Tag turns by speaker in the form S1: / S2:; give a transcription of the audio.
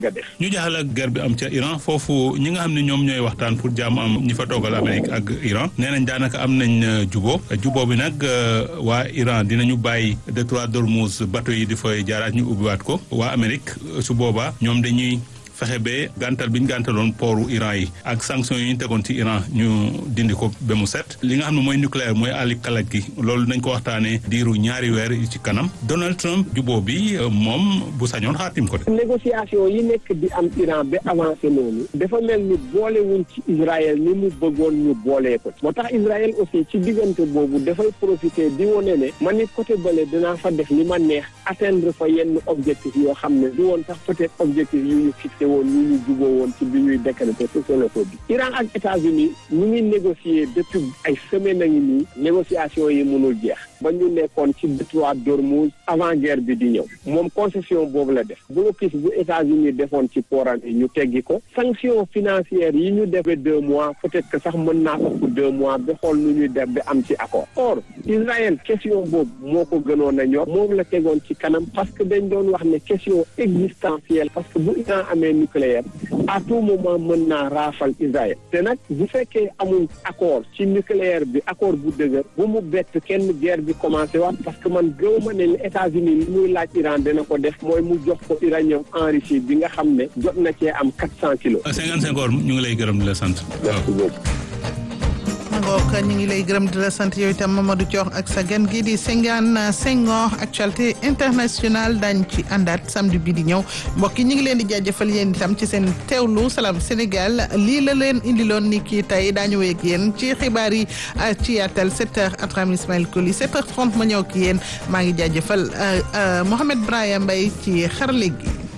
S1: nga def.
S2: ñu jaxal ak guerre bi am ca Iran foofu ñi nga xam ne ñoom ñooy waxtaan pour jàmm am ñi fa toogal Amérique ak Iran nee nañ daanaka am nañ juboo bi nag waa Iran dinañu bàyyi détroit d'Ormuz bateau yi di fay jaaraat ñu ubbiwaat ko waa Amérique su boobaa ñoom dañuy fexe ba gàntal bi ñu gàntaloon pooru Iran yi ak sanction yi ñu tegoon ci Iran ñu dindi ko ba mu set li nga xam ne mooy nucléaire mooy àlli kalaj gi loolu nañ ko waxtaanee diiru ñaari weer yi ci kanam Donald Trump juboo bi moom bu sañoon xaatim ko de.
S1: négociation yi nekk di am Iran ba avancé noonu dafa mel ni boolewuñ ci Israël ni mu bëggoon ñu boolee ko moo tax Israël aussi ci diggante boobu dafay profiter di wone ne man ni côté bële dinaa fa def li ma neex atteindre fa yenn objectif yoo xam ne du woon sax peut-être objectif yu ñu fixé woon ñu ñu juboo woon ci bi ñuy décréter cessez-le-feu bi Iran ak États-Unis ñu ngi négocier depuis ay semaines a ngi nii négociation yi mënul jeex ba ñu nekkoon ci détroit d'Ormuz avant guerre bi di ñëw moom concession boobu la def blocus bu États-Unis defoon ci pooram yi ñu teggi ko sanction financière yi ñu def ba 2 mois peut-être que sax mën naa ëpp 2 mois ba xool nu ñuy def ba am ci accord or Israël question boobu moo ko gënoon a ñor moom la tegoon ci kanam parce que dañ doon wax ne question existentielle parce que bu Iran amee nucléaire à tout moment mën naa raafal Israël te nag bu fekkee amul accord ci nucléaire bi accord bu dëgër bu mu bett kenn guerre bi commencé waat parce que man gëwuma ne États-Unis li muy laaj Iran dina ko def mooy mu jox ko uranium enrichi bi nga xam ne jot na cee am 400 kilos.
S2: 55 heures ñu ngi lay gërëm di la sant.
S1: merci beaucoup.
S3: ngook ñu ngi lay gërëm di la sant yow itam Mamadou Thior ak sa gan gi di Senghane Senghor actualité internationale dañ ci àndaat samedi bi di ñëw mbokk yi ñu ngi leen di jaajëfal yéen itam ci seen teewlu Salam Sénégal lii la leen indiloon ni kii tey daañu wéy ak yéen ci xibaar yi ci yaatal 7h Abraham Ismaël Koli 7h30 ma ñëw ak yéen maa ngi jaajëfal Mohamed Brahima Mbaye ci xarale gi